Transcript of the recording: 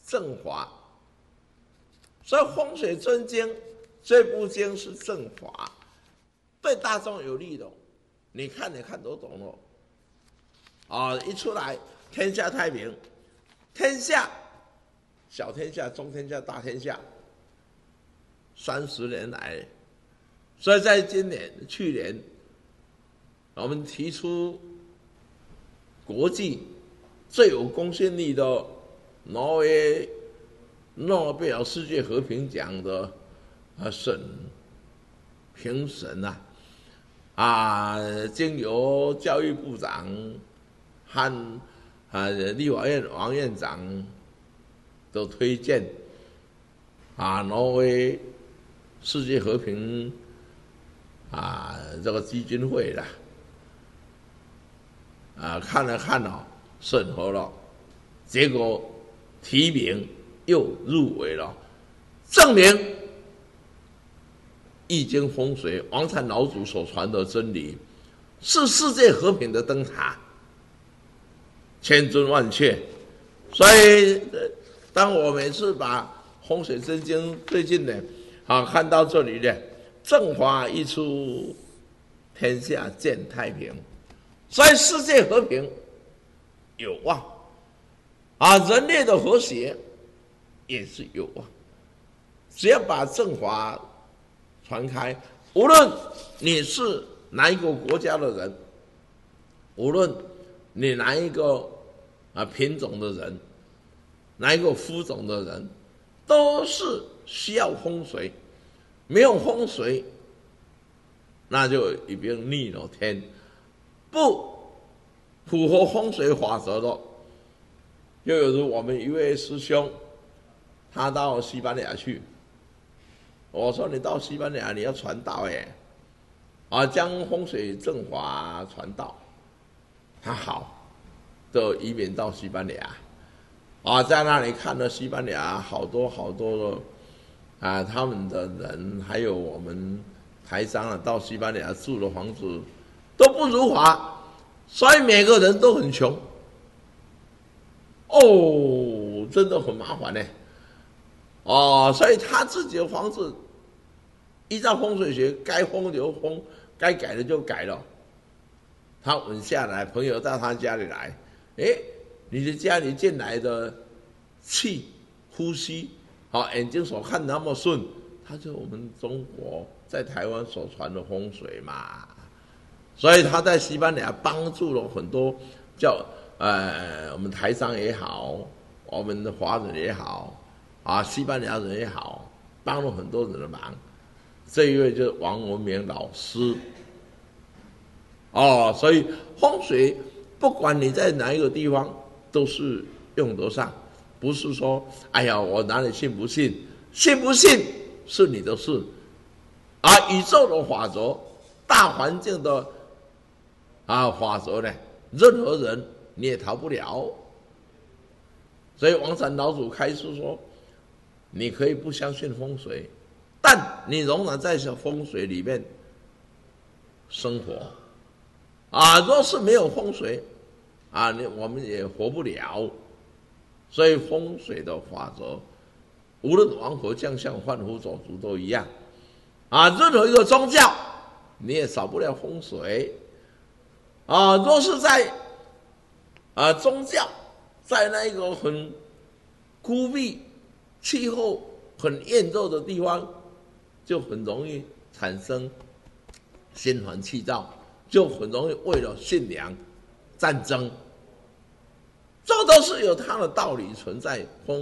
正法。所以风水真经这部经是正法，对大众有利的，你看都懂了。一出来天下太平，天下小天下、中天下、大天下，30年来，所以在去年，我们提出国际最有公信力的挪威诺贝尔世界和平奖的评审经由教育部长和立法院王院长都推荐挪威世界和平这个基金会看了审核了，结果提名又入围了，证明易经风水王禅老祖所传的真理是世界和平的灯塔，千真万确。所以当我每次把风水真经最近看到这里正法一出，天下见太平，所以世界和平有望人类的和谐也是有望。只要把正法传开，无论你是哪一个国家的人，无论你哪一个品种的人，哪一个肤种的人，都是需要风水。没有风水，那就已经逆了天，不符合风水法则的，就有如我们一位师兄，他到西班牙去，我说你到西班牙你要传道将风水正法传道，他好，就移民到西班牙在那里看了西班牙好多的他们的人，还有我们台商到西班牙住的房子都不如法，所以每个人都很穷。真的很麻烦所以他自己的房子依照风水学，该封就封，该改的就改了。他稳下来，朋友到他家里来，你的家里进来的气呼吸眼睛所看那么顺，他就我们中国在台湾所传的风水嘛。所以他在西班牙帮助了很多我们台商也好，我们的华人也好西班牙人也好，帮了很多人的忙。这一位就是王文明老师所以风水不管你在哪一个地方都是用得上，不是说我哪里信不信是你的事宇宙的法则，大环境的法则任何人你也逃不了。所以王禅老祖开示说，你可以不相信风水，但你仍然在风水里面生活若是没有风水我们也活不了。所以风水的法则，无论王侯将相、贩夫走卒都一样任何一个宗教你也少不了风水若是在宗教在那一个很孤僻、气候很炎热的地方，就很容易产生心烦气躁，就很容易为了信仰战争，这都是有它的道理存在。